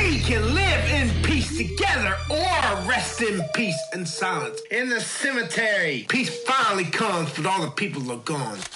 We can live in peace together or rest in peace and silence in the cemetery. Peace finally comes, but all the people are gone.